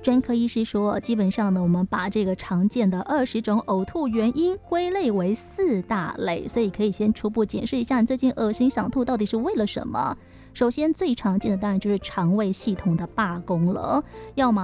专科医师说，基本上呢，我们把这个常见的20种呕吐原因归类为4大类，所以可以先初步检视一下你最近恶心想吐到底是为了什么。首先最常见的当然就是肠胃系统的罢工了，要么